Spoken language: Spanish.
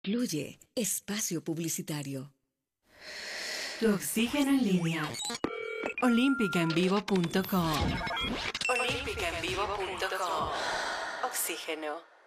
Incluye espacio publicitario. Tu oxígeno en línea. Olímpicaenvivo.com. Olímpicaenvivo.com. Oxígeno.